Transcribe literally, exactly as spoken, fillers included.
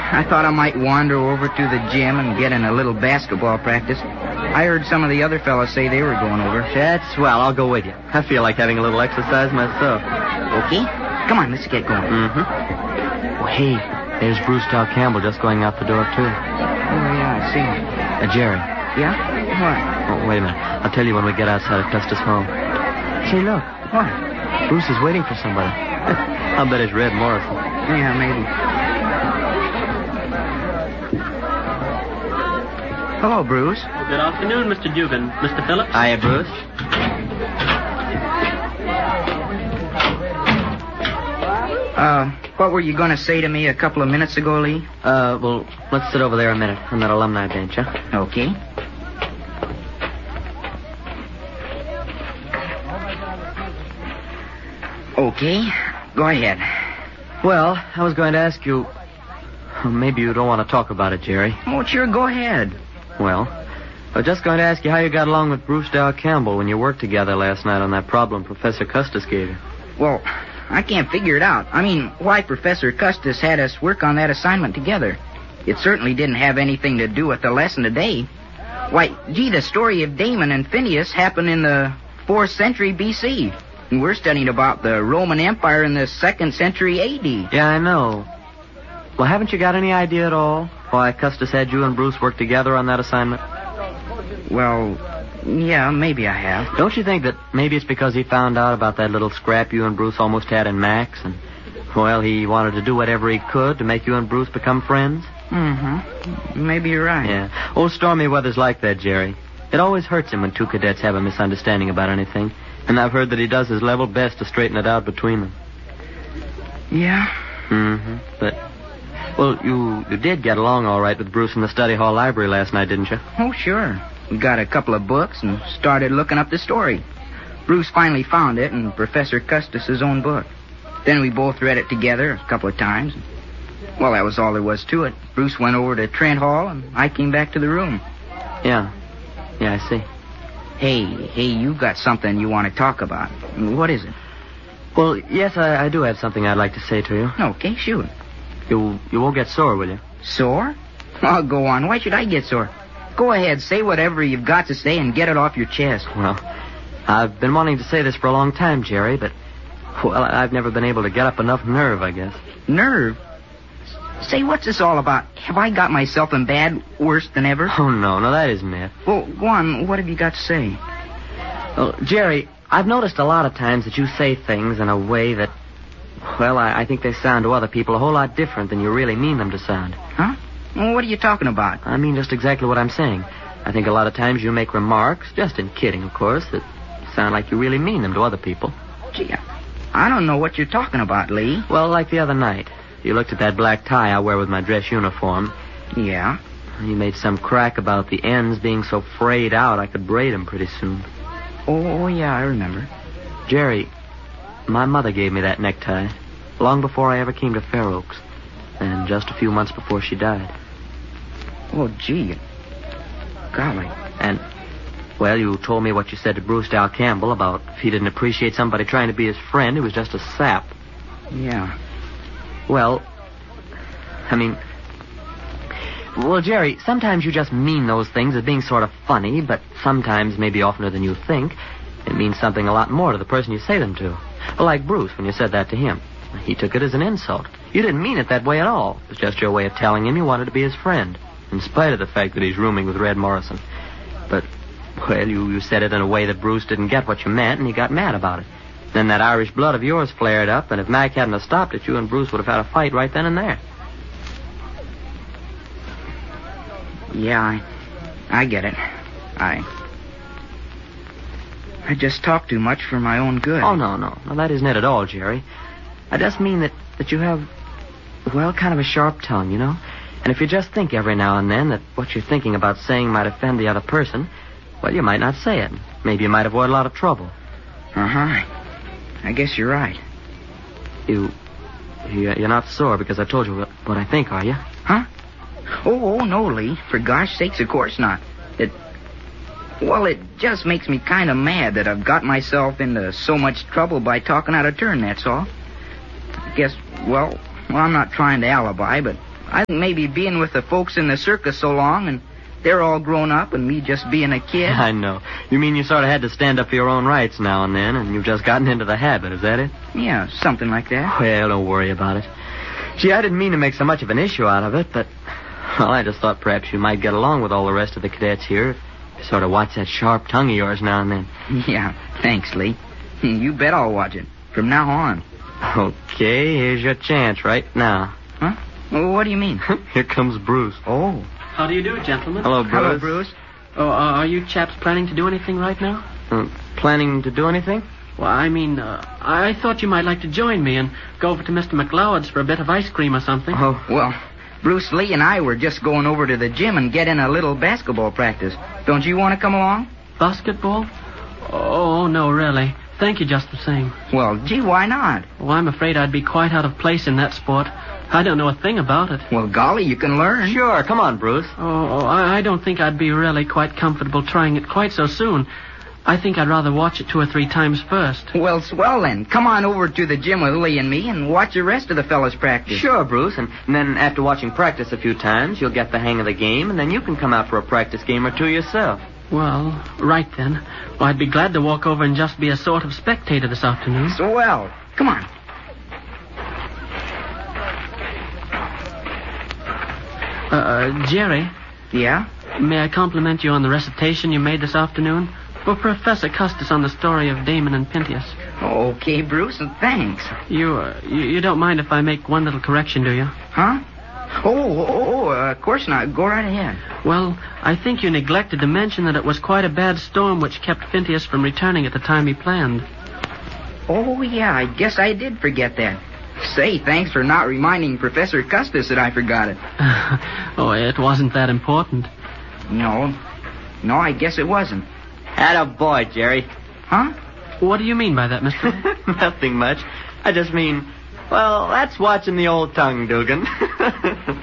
I thought I might wander over to the gym and get in a little basketball practice. I heard some of the other fellas say they were going over. That's swell. I'll go with you. I feel like having a little exercise myself. Okay? Come on, let's get going. Mm-hmm. Oh, hey, there's Bruce Dow Campbell just going out the door, too. Oh, yeah, I see him. Uh, Jerry. Yeah? What? Oh, wait a minute. I'll tell you when we get outside of Custis' home. Say, look. What? Bruce is waiting for somebody. I'll bet it's Red Morrison. Yeah, maybe. Hello, Bruce. Good afternoon, Mister Dugan. Mister Phillips? Hiya, Bruce. Uh, what were you going to say to me a couple of minutes ago, Lee? Uh, well, let's sit over there a minute on that alumni bench, huh? Okay. Okay, go ahead. Well, I was going to ask you... Maybe you don't want to talk about it, Jerry. Oh, sure, go ahead. Well, I was just going to ask you how you got along with Bruce Dow Campbell when you worked together last night on that problem Professor Custis gave you. Well, I can't figure it out. I mean, why Professor Custis had us work on that assignment together. It certainly didn't have anything to do with the lesson today. Why, gee, the story of Damon and Phineas happened in the fourth century B C And we're studying about the Roman Empire in the second century A D Yeah, I know. Well, haven't you got any idea at all why Custis had you and Bruce work together on that assignment? Well, yeah, maybe I have. Don't you think that maybe it's because he found out about that little scrap you and Bruce almost had in Max, and, well, he wanted to do whatever he could to make you and Bruce become friends? Mm-hmm. Maybe you're right. Yeah. Old Stormy Weather's like that, Jerry. It always hurts him when two cadets have a misunderstanding about anything, and I've heard that he does his level best to straighten it out between them. Yeah? Mm-hmm. But, well, you, you did get along all right with Bruce in the study hall library last night, didn't you? Oh, sure. We got a couple of books and started looking up the story. Bruce finally found it in Professor Custis' own book. Then we both read it together a couple of times. Well, that was all there was to it. Bruce went over to Trent Hall, and I came back to the room. Yeah. Yeah, I see. Hey, hey, you got something you want to talk about. What is it? Well, yes, I, I do have something I'd like to say to you. Okay, shoot. You, you won't get sore, will you? Sore? Oh, go on. Why should I get sore? Go ahead, say whatever you've got to say and get it off your chest. Well, I've been wanting to say this for a long time, Jerry, but, well, I've never been able to get up enough nerve, I guess. Nerve? Say, what's this all about? Have I got myself in bad, worse than ever? Oh, no, no, that isn't it. Well, go on. What have you got to say? Well, Jerry, I've noticed a lot of times that you say things in a way that, well, I, I think they sound to other people a whole lot different than you really mean them to sound. Huh? Well, what are you talking about? I mean just exactly what I'm saying. I think a lot of times you make remarks, just in kidding, of course, that sound like you really mean them to other people. Gee, I don't know what you're talking about, Lee. Well, like the other night. You looked at that black tie I wear with my dress uniform. Yeah? You made some crack about the ends being so frayed out I could braid them pretty soon. Oh, yeah, I remember. Jerry, my mother gave me that necktie long before I ever came to Fair Oaks, and just a few months before she died. Oh, gee. Golly. And, well, you told me what you said to Bruce Dow Campbell about if he didn't appreciate somebody trying to be his friend, he was just a sap. Yeah. Well, I mean... Well, Jerry, sometimes you just mean those things as being sort of funny, but sometimes, maybe oftener than you think, it means something a lot more to the person you say them to. Well, like Bruce, when you said that to him. He took it as an insult. You didn't mean it that way at all. It was just your way of telling him you wanted to be his friend, in spite of the fact that he's rooming with Red Morrison. But, well, you, you said it in a way that Bruce didn't get what you meant, and he got mad about it. Then that Irish blood of yours flared up, and if Mac hadn't have stopped it, you and Bruce would have had a fight right then and there. Yeah, I, I get it. I... I just talk too much for my own good. Oh, no, no. No, that isn't it at all, Jerry. I just mean that, that you have, well, kind of a sharp tongue, you know? And if you just think every now and then that what you're thinking about saying might offend the other person, well, you might not say it. Maybe you might avoid a lot of trouble. Uh-huh. I guess you're right. You, you you're not sore because I told you what, what I think, are you? Huh? Oh, oh, no, Lee. For gosh sakes, of course not. It, well, it just makes me kind of mad that I've got myself into so much trouble by talking out of turn, that's all. I guess, well, well, I'm not trying to alibi, but I think maybe being with the folks in the circus so long and they're all grown up and me just being a kid. I know. You mean you sort of had to stand up for your own rights now and then, and you've just gotten into the habit, is that it? Yeah, something like that. Well, don't worry about it. Gee, I didn't mean to make so much of an issue out of it, but, well, I just thought perhaps you might get along with all the rest of the cadets here. You sort of watch that sharp tongue of yours now and then. Yeah, thanks, Lee. You bet I'll watch it. From now on. Okay, here's your chance right now. Huh? Well, what do you mean? Here comes Bruce. Oh. How do you do, gentlemen? Hello, Bruce. Hello, Bruce. Oh, uh, are you chaps planning to do anything right now? Uh, planning to do anything? Well, I mean, uh, I thought you might like to join me and go over to Mister McLeod's for a bit of ice cream or something. Oh, well, Bruce Lee and I were just going over to the gym and getting a little basketball practice. Don't you want to come along? Basketball? Oh, no, really. Thank you just the same. Well, gee, why not? Well, I'm afraid I'd be quite out of place in that sport. I don't know a thing about it. Well, golly, you can learn. Sure, come on, Bruce. Oh, I, I don't think I'd be really quite comfortable trying it quite so soon. I think I'd rather watch it two or three times first. Well, swell then. Come on over to the gym with Lee and me and watch the rest of the fellas practice. Sure, Bruce, and, and then after watching practice a few times, you'll get the hang of the game, and then you can come out for a practice game or two yourself. Well, right then. Well, I'd be glad to walk over and just be a sort of spectator this afternoon. Swell. Come on. Uh, uh, Jerry, Yeah? may I compliment you on the recitation you made this afternoon? For Professor Custis on the story of Damon and Pentheus. Okay, Bruce, and thanks. You, uh, you, you don't mind if I make one little correction, do you? Huh? Oh, oh, oh uh, of course not. Go right ahead. Well, I think you neglected to mention that it was quite a bad storm which kept Pentheus from returning at the time he planned. Oh, yeah, I guess I did forget that. Say, thanks for not reminding Professor Custis that I forgot it. Oh, it wasn't that important. No. No, I guess it wasn't. Attaboy, Jerry. Huh? What do you mean by that, mister? Nothing much. I just mean, well, that's watching the old tongue, Dugan.